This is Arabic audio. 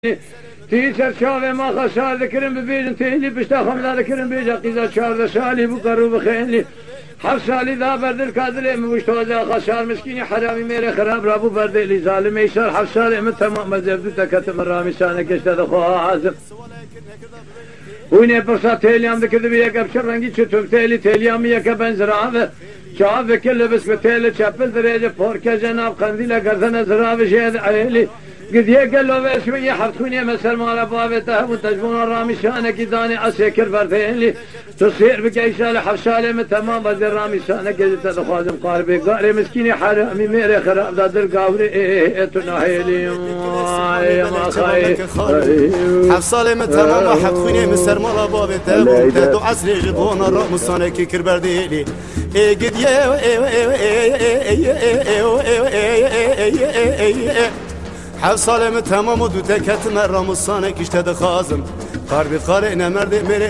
تی سرچاوه ما خسار دکرم ببیجن تیلی پشتا خمدا دکرم بیجا قیزا 14 سالی بو کرو بخیلی 7 سالی دا بردل کادل مشتوزا خسار مسکینی حرامی میره خراب رابو بردلی ظالم ایشار 7 سال امت تمام مزبدو تکتم رامی سانه کشتا دخواه حازم وینه پرسا تیلیام دکرد بی یک ابشر رنگی چطور تیلیامی یک بنزرابه چاوه کل بس به تیل چپل درجه پورکه جناب قندیل گردن زرابه شهد عیلی قد يقلوا بشوية حركوني مسر مال بابته وتجبون الرامي شانك داني اسكر بردين لي تصير بقيسال حفصال تمام بدر رامي شانك تدخوازم قاربي قاري مسكيني حرامي ميري خراب دادر قاوري تناهيلي ما خاي حفصال تمام حركوني مسر مال بابته وتدو عصر جبون الرامي شانك كربردي لي قد حفصال تمام و دو تکت مرام و سانه کشته دخازم قربی قاره نمرده میره